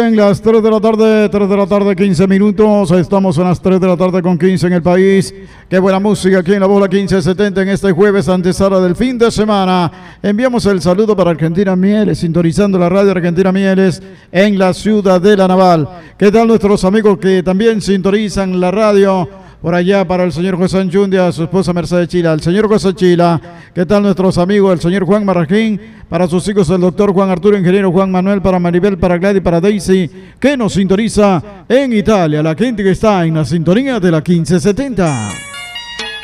En las 3 de la tarde, 15 minutos. Estamos a las 3 de la tarde con 15 en el país. Qué buena música aquí en la bola 1570 en este jueves antesala del fin de semana. Enviamos el saludo para Argentina Mieles, sintonizando la radio Argentina Mieles en la ciudad de La Naval. ¿Qué tal nuestros amigos que también sintonizan la radio? Por allá para el señor José Anchundia, su esposa Mercedes Chila, el señor José Chila. ¿Qué tal nuestros amigos? El señor Juan Marrajín, para sus hijos el doctor Juan Arturo, ingeniero Juan Manuel, para Maribel, para Gladys, para Daisy, que nos sintoniza en Italia. La gente que está en la sintonía de la 1570.